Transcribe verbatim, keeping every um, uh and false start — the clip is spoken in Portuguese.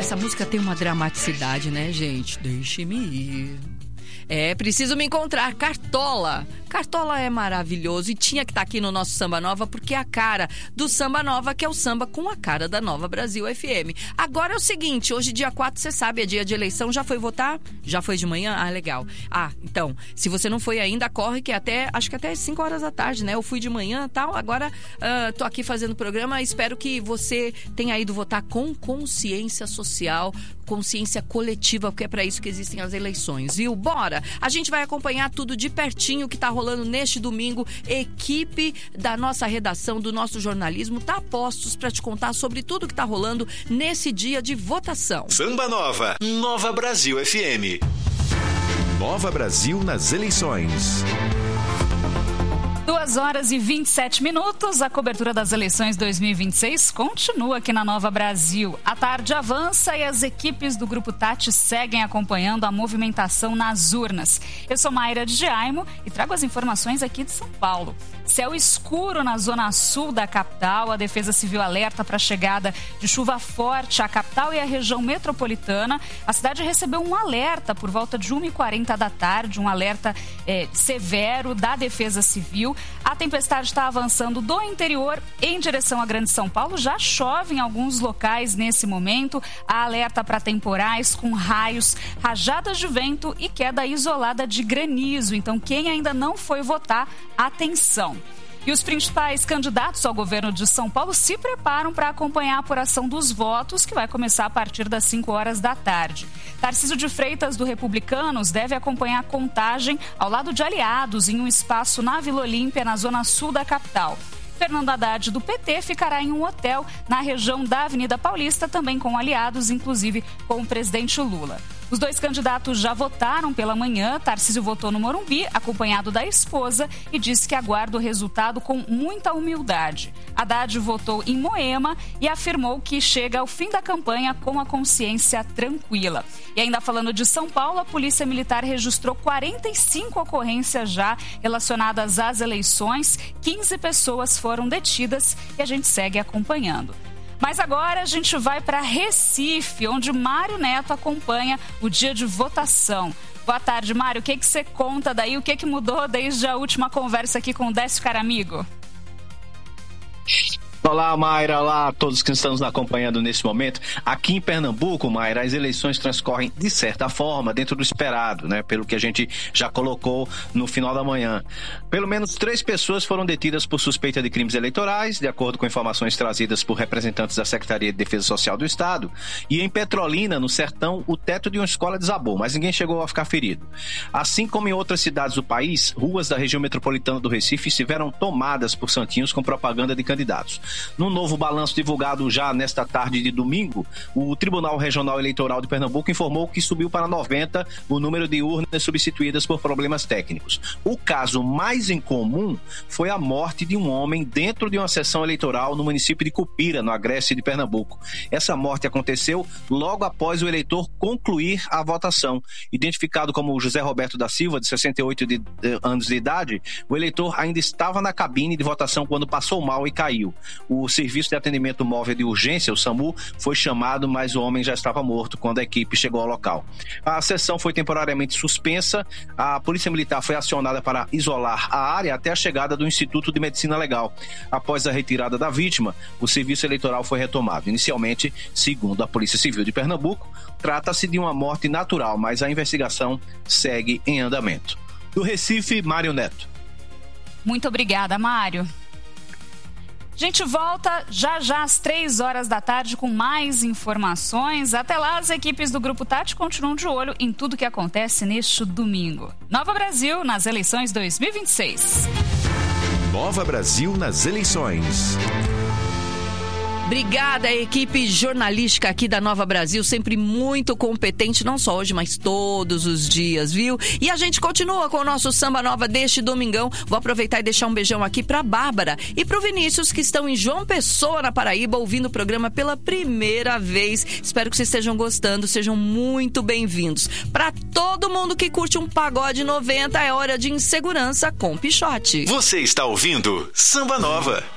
Essa música tem uma dramaticidade, né, gente? Deixe-me ir. É, preciso me encontrar. Cartola. Cartola é maravilhoso e tinha que estar aqui no nosso Samba Nova, porque é a cara do Samba Nova, que é o samba com a cara da Nova Brasil F M. Agora é o seguinte, hoje dia quatro, você sabe, é dia de eleição. Já foi votar? Já foi de manhã? Ah, legal. Ah, então, se você não foi ainda, corre que até, acho que até cinco horas da tarde, né? Eu fui de manhã e tal, agora uh, tô aqui fazendo o programa. Espero que você tenha ido votar com consciência social, consciência coletiva, porque é para isso que existem as eleições, viu? Bora! A gente vai acompanhar tudo de pertinho que tá rolando neste domingo. Equipe da nossa redação, do nosso jornalismo, tá a postos para te contar sobre tudo que tá rolando nesse dia de votação. Samba Nova, Nova Brasil F M. Nova Brasil nas eleições. duas horas e vinte e sete minutos, a cobertura das eleições dois mil e vinte e seis continua aqui na Nova Brasil. A tarde avança e as equipes do Grupo Tati seguem acompanhando a movimentação nas urnas. Eu sou Mayra de Jaimo e trago as informações aqui de São Paulo. Céu escuro na zona sul da capital, a Defesa Civil alerta para a chegada de chuva forte à capital e à região metropolitana. A cidade recebeu um alerta por volta de uma e quarenta da tarde, um alerta é, severo da Defesa Civil. A tempestade está avançando do interior em direção à Grande São Paulo. Já chove em alguns locais nesse momento. Há alerta para temporais com raios, rajadas de vento e queda isolada de granizo. Então, quem ainda não foi votar, atenção. E os principais candidatos ao governo de São Paulo se preparam para acompanhar a apuração dos votos, que vai começar a partir das cinco horas da tarde. Tarcísio de Freitas, do Republicanos, deve acompanhar a contagem ao lado de aliados em um espaço na Vila Olímpia, na zona sul da capital. Fernando Haddad, do P T, ficará em um hotel na região da Avenida Paulista, também com aliados, inclusive com o presidente Lula. Os dois candidatos já votaram pela manhã. Tarcísio votou no Morumbi, acompanhado da esposa, e disse que aguarda o resultado com muita humildade. Haddad votou em Moema e afirmou que chega ao fim da campanha com a consciência tranquila. E ainda falando de São Paulo, a Polícia Militar registrou quarenta e cinco ocorrências já relacionadas às eleições. quinze pessoas foram detidas e a gente segue acompanhando. Mas agora a gente vai para Recife, onde Mário Neto acompanha o dia de votação. Boa tarde, Mário. O que, que você conta daí? O que, que mudou desde a última conversa aqui com o Décio Caramigo? Olá, Mayra, olá a todos que estamos nos acompanhando nesse momento. Aqui em Pernambuco, Mayra, as eleições transcorrem de certa forma dentro do esperado, né? Pelo que a gente já colocou no final da manhã. Pelo menos três pessoas foram detidas por suspeita de crimes eleitorais, de acordo com informações trazidas por representantes da Secretaria de Defesa Social do Estado. E em Petrolina, no Sertão, o teto de uma escola desabou, mas ninguém chegou a ficar ferido. Assim como em outras cidades do país, ruas da região metropolitana do Recife estiveram tomadas por santinhos com propaganda de candidatos. No novo balanço divulgado já nesta tarde de domingo, o Tribunal Regional Eleitoral de Pernambuco informou que subiu para noventa o número de urnas substituídas por problemas técnicos. O caso mais incomum foi a morte de um homem dentro de uma sessão eleitoral no município de Cupira, no Agreste de Pernambuco. Essa morte aconteceu logo após o eleitor concluir a votação. Identificado como José Roberto da Silva, de sessenta e oito de, de, anos de idade, o eleitor ainda estava na cabine de votação quando passou mal e caiu. O Serviço de Atendimento Móvel de Urgência, o SAMU, foi chamado, mas o homem já estava morto quando a equipe chegou ao local. A sessão foi temporariamente suspensa, a Polícia Militar foi acionada para isolar a área até a chegada do Instituto de Medicina Legal. Após a retirada da vítima, o serviço eleitoral foi retomado. Inicialmente, segundo a Polícia Civil de Pernambuco, trata-se de uma morte natural, mas a investigação segue em andamento. Do Recife, Mário Neto. Muito obrigada, Mário. A gente volta já já às três horas da tarde com mais informações. Até lá, as equipes do Grupo Tati continuam de olho em tudo que acontece neste domingo. Nova Brasil nas eleições dois mil e vinte e seis. Nova Brasil nas eleições. Obrigada, equipe jornalística aqui da Nova Brasil, sempre muito competente, não só hoje, mas todos os dias, viu? E a gente continua com o nosso Samba Nova deste domingão. Vou aproveitar e deixar um beijão aqui pra Bárbara e pro Vinícius, que estão em João Pessoa, na Paraíba, ouvindo o programa pela primeira vez. Espero que vocês estejam gostando, sejam muito bem-vindos. Pra todo mundo que curte um pagode noventa, é hora de Insegurança com Pichote. Você está ouvindo Samba Nova.